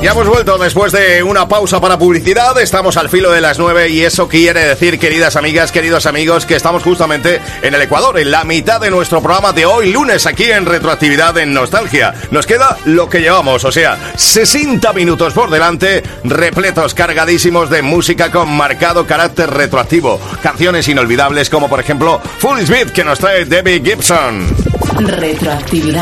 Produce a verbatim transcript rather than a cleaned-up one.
Ya hemos vuelto después de una pausa para publicidad. Estamos al filo de las nueve y eso quiere decir, queridas amigas, queridos amigos, que estamos justamente en el Ecuador, en la mitad de nuestro programa de hoy, lunes, aquí en Retroactividad en Nostalgia. Nos queda lo que llevamos, o sea, sesenta minutos por delante, repletos, cargadísimos de música con marcado carácter retroactivo. Canciones inolvidables como, por ejemplo, Foolish Beat, que nos trae Debbie Gibson. Retroactividad.